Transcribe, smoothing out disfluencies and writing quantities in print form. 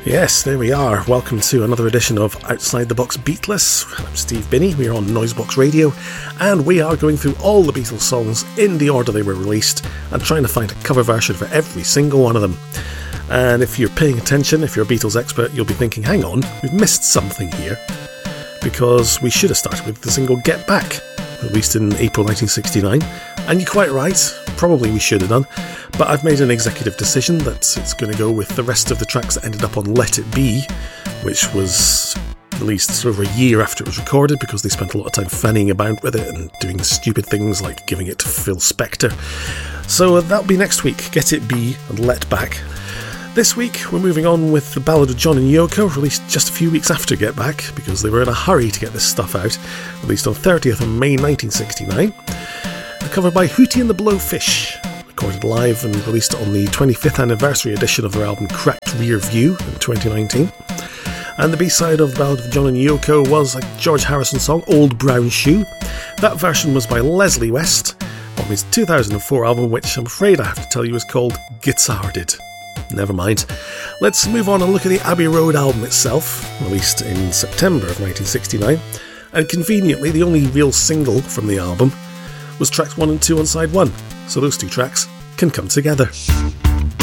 Yes, there we are. Welcome to another edition of Outside the Box Beatless. I'm Steve Binney. We are on Noisebox Radio, and we are going through all the Beatles songs in the order they were released and trying to find a cover version for every single one of them. And if you're paying attention, if you're a Beatles expert, you'll be thinking, hang on, we've missed something here, because we should have started with the single Get Back, released in April 1969. And you're quite right, probably we should have done, but I've made an executive decision that it's going to go with the rest of the tracks that ended up on Let It Be, which was released sort of a year after it was recorded, because they spent a lot of time fanning about with it and doing stupid things like giving it to Phil Spector. So that'll be next week, Get It Be and Let Back. This week we're moving on with the Ballad of John and Yoko, released just a few weeks after Get Back, because they were in a hurry to get this stuff out, released on 30th of May 1969. A cover by Hootie and the Blowfish, recorded live and released on the 25th anniversary edition of their album Cracked Rear View in 2019. And the B-side of the Ballad of John and Yoko was a George Harrison song, Old Brown Shoe. That version was by Leslie West on his 2004 album, which I'm afraid I have to tell you is called Guitarded. Never mind. Let's move on and look at the Abbey Road album itself, released in September of 1969. And conveniently, the only real single from the album was tracks 1 and 2 on side 1, so those two tracks can come together.